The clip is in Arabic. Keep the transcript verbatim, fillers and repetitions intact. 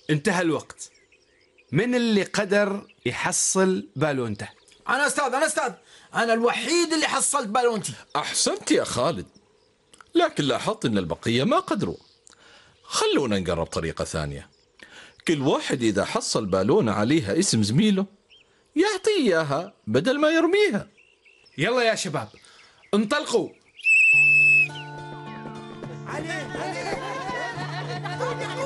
انتهى الوقت. من اللي قدر يحصل بالونته؟ أنا أستاذ أنا أستاذ أنا الوحيد اللي حصلت بالونتي. أحسنت يا خالد، لكن لاحظت أن البقية ما قدروا. خلونا نقرب طريقة ثانية. كل واحد إذا حصل بالونة عليها اسم زميله يعطيه إياها بدل ما يرميها. يلا يا شباب انطلقوا. عليه عليه